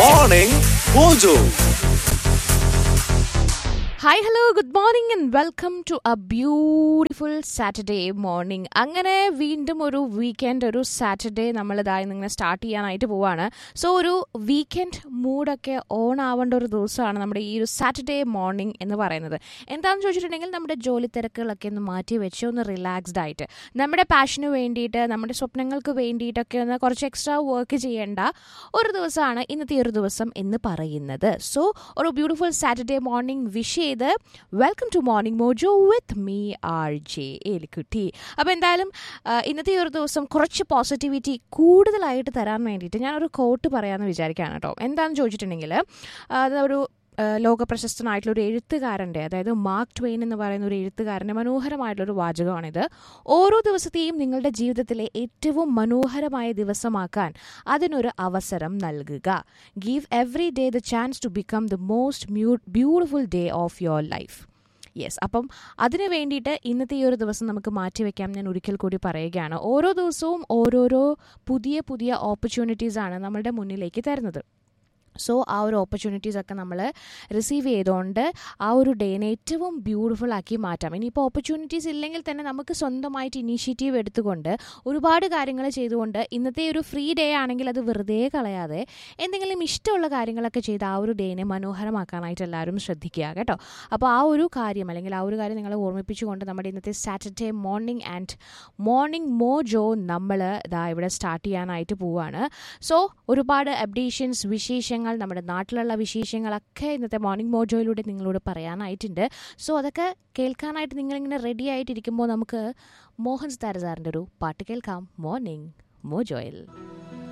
Morning Mojo. Hi, hello, good morning and welcome to a beautiful Saturday morning. അങ്ങനെ വീണ്ടും ഒരു weekend, ഒരു Saturday നമ്മളിതായി ഇങ്ങനെ സ്റ്റാർട്ട് ചെയ്യാനായിട്ട് പോവാണ്. സോ ഒരു വീക്കെൻഡ് മൂഡൊക്കെ ഓൺ ആവേണ്ട ഒരു ദിവസമാണ് നമ്മുടെ ഈ ഒരു സാറ്റർഡേ മോർണിംഗ് എന്ന് പറയുന്നത്. എന്താണെന്ന് ചോദിച്ചിട്ടുണ്ടെങ്കിൽ നമ്മുടെ ജോലി തിരക്കുകളൊക്കെ ഒന്ന് മാറ്റി വെച്ച് ഒന്ന് റിലാക്സ്ഡ് ആയിട്ട് നമ്മുടെ പാഷന് വേണ്ടിയിട്ട്, നമ്മുടെ സ്വപ്നങ്ങൾക്ക് വേണ്ടിയിട്ടൊക്കെ ഒന്ന് കുറച്ച് എക്സ്ട്രാ വർക്ക് ചെയ്യേണ്ട ഒരു ദിവസമാണ് ഇന്നത്തെ ഒരു ദിവസം എന്ന് പറയുന്നത്. സോ ഒരു ബ്യൂട്ടിഫുൾ സാറ്റർഡേ മോർണിംഗ് വിഷ് ചെയ്ത് welcome to morning mojo with me RJ Elikutty. അപ്പോൾ എന്തായാലും ഇന്നത്തെ ഒരു ദിവസം കുറച്ച് പോസിറ്റിവിറ്റി കൂടുതലായിട്ട് തരാൻ വേണ്ടിയിട്ട് ഞാനൊരു കോട്ട് പറയാമെന്ന് വിചാരിക്കുകയാണ് കേട്ടോ. എന്താണെന്ന് ചോദിച്ചിട്ടുണ്ടെങ്കിൽ അതൊരു ലോകപ്രശസ്തനായിട്ടുള്ള ഒരു എഴുത്തുകാരൻ്റെ, അതായത് മാർക്ക് ട്വെയിൻ എന്ന് പറയുന്ന ഒരു എഴുത്തുകാരൻ്റെ മനോഹരമായിട്ടുള്ളൊരു വാചകമാണിത്. ഓരോ ദിവസത്തെയും നിങ്ങളുടെ ജീവിതത്തിലെ ഏറ്റവും മനോഹരമായ ദിവസമാക്കാൻ അതിനൊരു അവസരം നൽകുക. Give every day the chance to become the most beautiful day of your life. Yes, അപ്പം അതിന് വേണ്ടിയിട്ട് ഇന്നത്തെ ഈ ഒരു ദിവസം നമുക്ക് മാറ്റിവെക്കാം. ഞാൻ ഒരിക്കൽ കൂടി പറയുകയാണ്, ഓരോ ദിവസവും ഓരോരോ പുതിയ പുതിയ ഓപ്പർച്യൂണിറ്റീസാണ് നമ്മളുടെ മുന്നിലേക്ക് തരുന്നത്. സോ ആ ഒരു ഓപ്പർച്യൂണിറ്റീസൊക്കെ നമ്മൾ റിസീവ് ചെയ്തുകൊണ്ട് ആ ഒരു ഡേനെ ഏറ്റവും ബ്യൂട്ടിഫുൾ ആക്കി മാറ്റാം. ഇനിയിപ്പോൾ ഓപ്പർച്യൂണിറ്റീസ് ഇല്ലെങ്കിൽ തന്നെ നമുക്ക് സ്വന്തമായിട്ട് ഇനീഷ്യേറ്റീവ് എടുത്തുകൊണ്ട് ഒരുപാട് കാര്യങ്ങൾ ചെയ്തുകൊണ്ട് ഇന്നത്തെ ഒരു ഫ്രീ ഡേ ആണെങ്കിൽ അത് വെറുതെ കളയാതെ എന്തെങ്കിലും ഇഷ്ടമുള്ള കാര്യങ്ങളൊക്കെ ചെയ്ത് ആ ഒരു ഡേനെ മനോഹരമാക്കാനായിട്ട് എല്ലാവരും ശ്രദ്ധിക്കുക കേട്ടോ. അപ്പോൾ ആ ഒരു കാര്യം, അല്ലെങ്കിൽ ആ ഒരു കാര്യം നിങ്ങളെ ഓർമ്മിപ്പിച്ചുകൊണ്ട് നമ്മുടെ ഇന്നത്തെ Saturday morning and morning mojo നമ്മൾ ഇതാ ഇവിടെ സ്റ്റാർട്ട് ചെയ്യാനായിട്ട് പോവുകയാണ്. സോ ഒരുപാട് അപ്ഡേഷൻസ്, വിശേഷങ്ങൾ, നമ്മുടെ നാട്ടിലുള്ള വിശേഷങ്ങളൊക്കെ ഇന്നത്തെ മോർണിംഗ് മോജോയിലൂടെ നിങ്ങളോട് പറയാനായിട്ടുണ്ട്. സോ അതൊക്കെ കേൾക്കാനായിട്ട് നിങ്ങളിങ്ങനെ റെഡി ആയിട്ടിരിക്കുമ്പോൾ നമുക്ക് മോഹൻ സിതാര സാറിൻ്റെ ഒരു പാട്ട് കേൾക്കാം മോർണിംഗ് മോജോയിൽ.